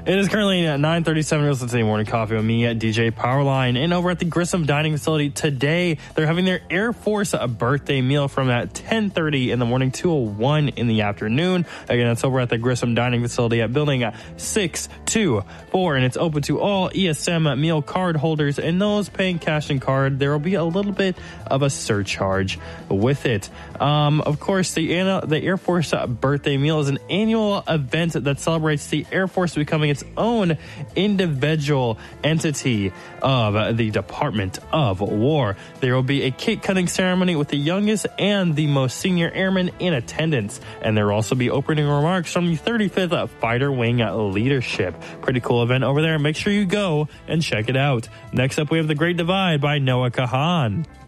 It is currently at 9:37. You're listening to the Morning Coffee with me at DJ Powerline. And over at the Grissom Dining Facility today, they're having their Air Force birthday meal from at 10:30 in the morning to 1 in the afternoon. Again, that's over at the Grissom Dining Facility at Building 624. And it's open to all ESM meal card holders and those paying cash and card. There will be a little bit of a surcharge with it. Of course, the Air Force birthday meal is an annual event that celebrates the Air Force becoming its own individual entity of the Department of War. There will be a cake cutting ceremony with the youngest and the most senior airmen in attendance. And there will also be opening remarks from the 35th Fighter Wing Leadership. Pretty cool event over there. Make sure you go and check it out. Next up, we have The Great Divide by Noah Kahan.